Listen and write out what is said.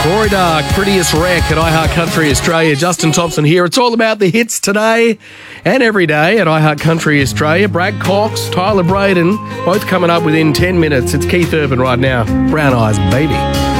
Rory Dark, Prettiest Wreck at iHeart Country Australia. Justin Thompson here. It's all about the hits today and every day at iHeart Country Australia. Brad Cox, Tyler Braden, both coming up within 10 minutes. It's Keith Urban right now. Brown Eyes, baby.